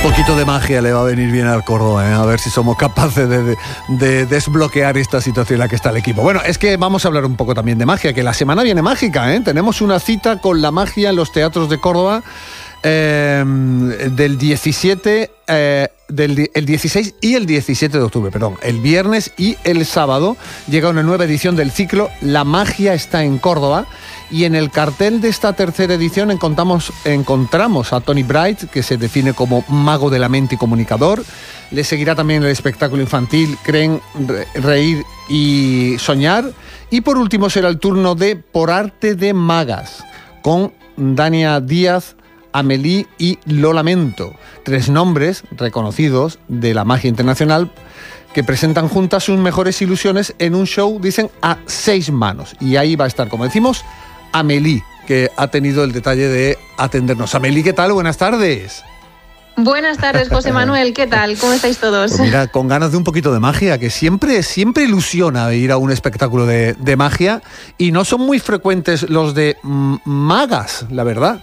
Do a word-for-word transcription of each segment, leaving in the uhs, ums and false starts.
Un poquito de magia le va a venir bien al Córdoba, ¿eh? A ver si somos capaces de, de, de desbloquear esta situación en la que está el equipo. Bueno, es que vamos a hablar un poco también de magia, que la semana viene mágica, ¿eh? Tenemos una cita con la magia en los teatros de Córdoba eh, del diecisiete, eh, del el dieciséis y el diecisiete de octubre, perdón. El viernes y el sábado llega una nueva edición del ciclo La magia está en Córdoba. Y en el cartel de esta tercera edición encontramos, encontramos a Tony Bright, que se define como mago de la mente y comunicador. Le seguirá también el espectáculo infantil Creen, Reír y Soñar. Y por último será el turno de Por Arte de Magas, con Dania Díaz, Amélie y Lo Lamento. Tres nombres reconocidos de la magia internacional que presentan juntas sus mejores ilusiones en un show, dicen, a seis manos. Y ahí va a estar, como decimos, Amélie, que ha tenido el detalle de atendernos. Amélie, ¿qué tal? Buenas tardes. Buenas tardes, José Manuel, ¿qué tal? ¿Cómo estáis todos? Pues mira, con ganas de un poquito de magia, que siempre, siempre ilusiona ir a un espectáculo de, de magia, y no son muy frecuentes los de mm, magas, la verdad.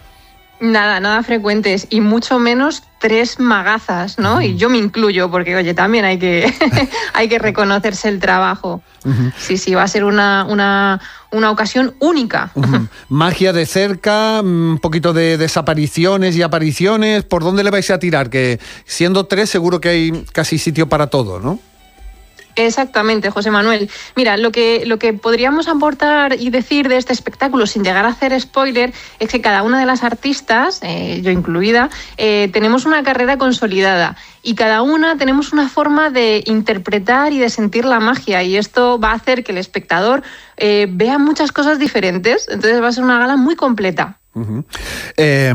Nada, nada frecuentes, y mucho menos tres magazas, ¿no? Uh-huh. Y yo me incluyo, porque, oye, también hay que, hay que reconocerse el trabajo. Uh-huh. Sí, sí, va a ser una, una, una ocasión única. Uh-huh. Magia de cerca, un poquito de desapariciones y apariciones. ¿Por dónde le vais a tirar? Que siendo tres seguro que hay casi sitio para todo, ¿no? Exactamente, José Manuel. Mira, lo que, lo que podríamos aportar y decir de este espectáculo, sin llegar a hacer spoiler, es que cada una de las artistas, eh, yo incluida, eh, tenemos una carrera consolidada y cada una tenemos una forma de interpretar y de sentir la magia, y esto va a hacer que el espectador eh, vea muchas cosas diferentes. Entonces va a ser una gala muy completa. Uh-huh. Eh,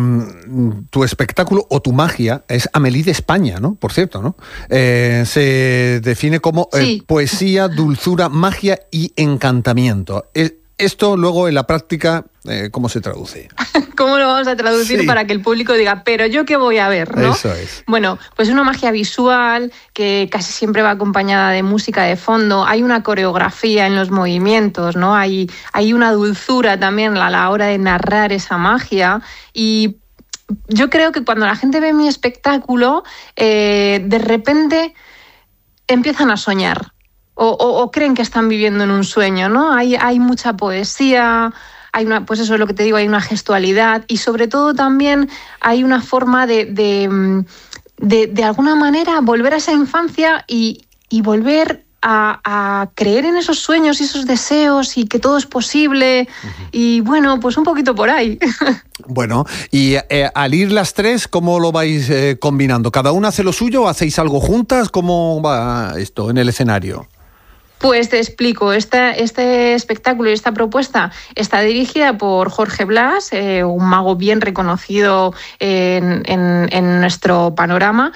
tu espectáculo o tu magia es Amélie de España, ¿no? Por cierto, ¿no? Eh, se define como eh, sí. poesía, dulzura, magia y encantamiento. Eh, esto luego en la práctica, eh, ¿cómo se traduce? ¿Cómo lo vamos a traducir sí. para que el público diga, pero yo qué voy a ver, ¿no? Eso es. Bueno, pues una magia visual que casi siempre va acompañada de música de fondo. Hay una coreografía en los movimientos, ¿no? Hay, hay una dulzura también a la hora de narrar esa magia, y yo creo que cuando la gente ve mi espectáculo, eh, de repente empiezan a soñar. O, o, o creen que están viviendo en un sueño, ¿no? Hay, hay mucha poesía, hay una, pues eso es lo que te digo, hay una gestualidad, y sobre todo también hay una forma de, de, de, de alguna manera volver a esa infancia y, y volver a, a creer en esos sueños y esos deseos, y que todo es posible. Uh-huh. Y bueno, pues un poquito por ahí. Bueno, y eh, al ir las tres, ¿cómo lo vais eh, combinando? ¿Cada una hace lo suyo o hacéis algo juntas? ¿Cómo va esto en el escenario? Pues te explico, esta, este espectáculo y esta propuesta está dirigida por Jorge Blas, eh, un mago bien reconocido en, en, en nuestro panorama,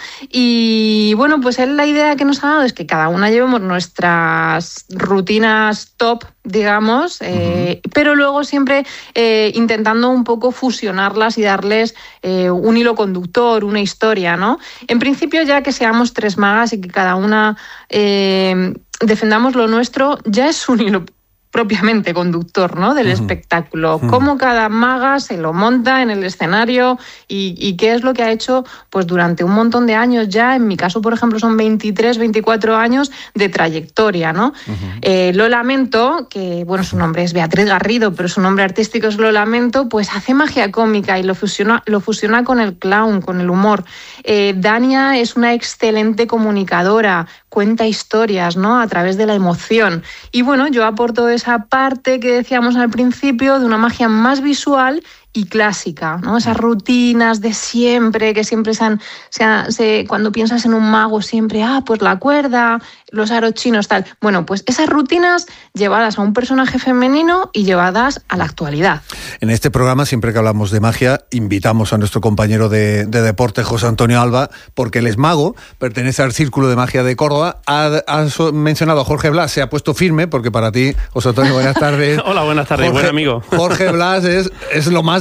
y bueno, pues él, la idea que nos ha dado es que cada una llevemos nuestras rutinas top, digamos, eh, uh-huh. pero luego siempre eh, intentando un poco fusionarlas y darles eh, un hilo conductor, una historia, ¿no? En principio, ya que seamos tres magas y que cada una eh, defendamos lo nuestro, ya es un hilo propiamente conductor, ¿no?, del uh-huh. espectáculo. Uh-huh. Cómo cada maga se lo monta en el escenario y, y qué es lo que ha hecho pues durante un montón de años ya. En mi caso, por ejemplo, son veintitrés, veinticuatro años de trayectoria, ¿no? Uh-huh. Eh, Lo Lamento, que bueno, su nombre es Beatriz Garrido, pero su nombre artístico es Lo Lamento, pues hace magia cómica y lo fusiona, lo fusiona con el clown, con el humor. Eh, Dania es una excelente comunicadora, cuenta historias, ¿no?, a través de la emoción. Y bueno, yo aporto esa parte que decíamos al principio, de una magia más visual y clásica, ¿no? Esas rutinas de siempre, que siempre se han, se han, se, cuando piensas en un mago siempre, ah, pues la cuerda, los aros chinos, tal. Bueno, pues esas rutinas llevadas a un personaje femenino y llevadas a la actualidad. En este programa, siempre que hablamos de magia, invitamos a nuestro compañero de, de deporte, José Antonio Alba, porque él es mago, pertenece al Círculo de Magia de Córdoba. Ha, has mencionado a Jorge Blas, se ha puesto firme, porque para ti, José Antonio, buenas tardes. Hola, buenas tardes, Jorge, buen amigo. Jorge Blas es, es lo más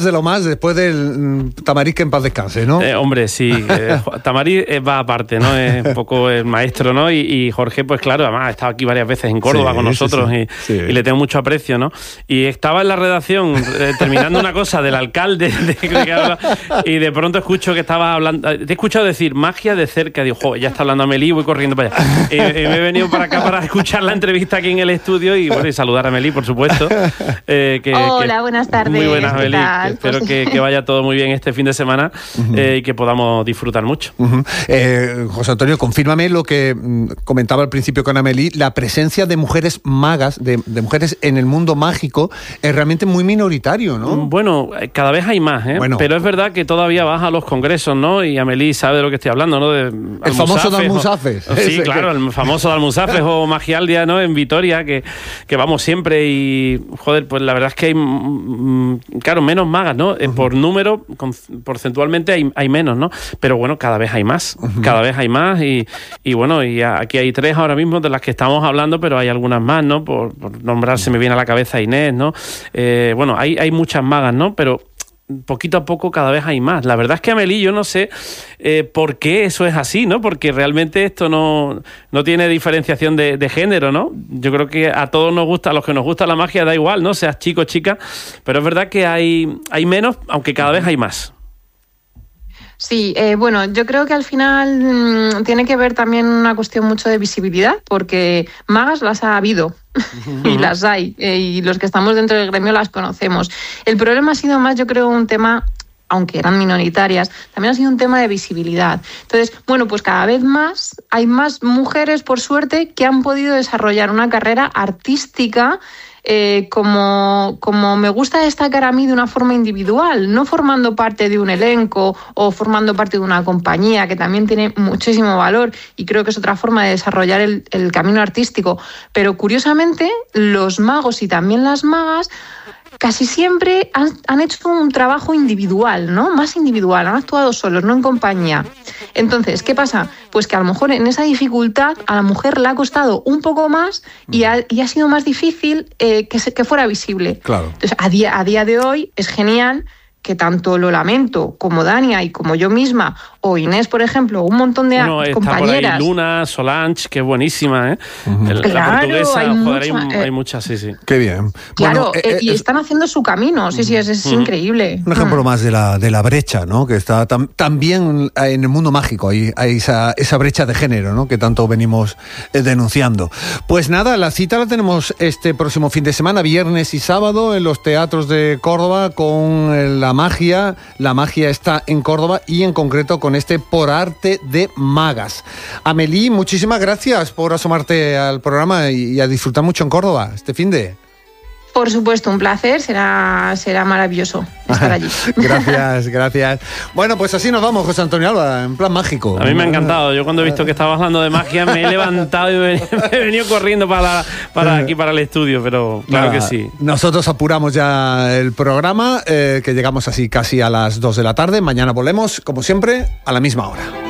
de lo más después del mm, Tamarí, que en paz descanse, ¿no? Eh, hombre, sí. Eh, Tamarí eh, va aparte, ¿no? Es un poco el maestro, ¿no? Y, y Jorge, pues claro, además ha estado aquí varias veces en Córdoba sí, con nosotros sí, sí. Y, sí. y le tengo mucho aprecio, ¿no? Y estaba en la redacción eh, terminando una cosa del alcalde de, de, de, y de pronto escucho que estaba hablando, te he escuchado decir magia de cerca, digo, jo, ya está hablando Amelie, voy corriendo para allá. Y, y me he venido para acá para escuchar la entrevista aquí en el estudio y bueno, y saludar a Amelie, por supuesto. Eh, que, Hola, que, buenas tardes. Muy buenas, Amelie. Espero que, que vaya todo muy bien este fin de semana uh-huh. eh, y que podamos disfrutar mucho. Uh-huh. eh, José Antonio, confírmame lo que mm, comentaba al principio con Amelie, la presencia de mujeres magas, de, de mujeres en el mundo mágico, es realmente muy minoritario, ¿no? Bueno, cada vez hay más, ¿eh? Bueno. Pero es verdad que todavía vas a los congresos, ¿no? Y Amelie sabe de lo que estoy hablando, ¿no? De el famoso de Almusafes. O, sí, claro, el famoso de Almusafes o Magialdia, ¿no? En Vitoria, que, que vamos siempre y, joder, pues la verdad es que hay, mm, claro, menos magas, ¿no? Uh-huh. Por número, con, porcentualmente hay, hay menos, ¿no? Pero bueno, cada vez hay más, uh-huh. cada vez hay más y, y bueno, y aquí hay tres ahora mismo de las que estamos hablando, pero hay algunas más, ¿no? Por, por nombrarse me viene a la cabeza Inés, ¿no? Eh, bueno, hay, hay muchas magas, ¿no? Pero poquito a poco cada vez hay más. La verdad es que Amelie, yo no sé eh, por qué eso es así, ¿no? Porque realmente esto no, no tiene diferenciación de, de género, ¿no? Yo creo que a todos nos gusta, a los que nos gusta la magia da igual, ¿no? Seas chico o chica, pero es verdad que hay, hay menos, aunque cada vez hay más. Sí, eh, bueno, yo creo que al final mmm, tiene que ver también una cuestión mucho de visibilidad, porque magas las ha habido y las hay, eh, y los que estamos dentro del gremio las conocemos. El problema ha sido más, yo creo, un tema, aunque eran minoritarias, también ha sido un tema de visibilidad. Entonces, bueno, pues cada vez más hay más mujeres, por suerte, que han podido desarrollar una carrera artística Eh, como, como me gusta destacar a mí de una forma individual, no formando parte de un elenco o formando parte de una compañía, que también tiene muchísimo valor y creo que es otra forma de desarrollar el, el camino artístico. Pero curiosamente, los magos y también las magas casi siempre han, han hecho un trabajo individual, ¿no? Más individual, han actuado solos, no en compañía. Entonces, ¿qué pasa? Pues que a lo mejor en esa dificultad a la mujer le ha costado un poco más y ha, y ha sido más difícil eh, que, se, que fuera visible. Claro. Entonces, a día, a día de hoy es genial que tanto Lo Lamento como Dania y como yo misma o Inés, por ejemplo, un montón de bueno, compañeras. Está por ahí Luna, Solange, que es buenísima, ¿eh? Uh-huh. La claro, portuguesa, hay, joder, mucha, hay, eh, hay muchas, sí, sí. Qué bien. Claro, bueno, eh, y es, están haciendo su camino, sí, sí, es, es uh-huh. increíble. Un ejemplo uh-huh. más de la, de la brecha, ¿no? Que está tam, también en el mundo mágico, hay, hay esa, esa brecha de género, ¿no? Que tanto venimos eh, denunciando. Pues nada, la cita la tenemos este próximo fin de semana, viernes y sábado, en los teatros de Córdoba con eh, la magia. La magia está en Córdoba y en concreto con este Por Arte de Magas. Amelie, muchísimas gracias por asomarte al programa y a disfrutar mucho en Córdoba este finde. Por supuesto, un placer, será, será maravilloso estar allí. Gracias, gracias. Bueno, pues así nos vamos, José Antonio Alba, en plan mágico. A mí me ha encantado. Yo cuando he visto que estabas hablando de magia me he levantado y me, me he venido corriendo para, la, para aquí, para el estudio, pero claro Nada, que sí. Nosotros apuramos ya el programa, eh, que llegamos así casi a las dos de la tarde. Mañana volvemos, como siempre, a la misma hora.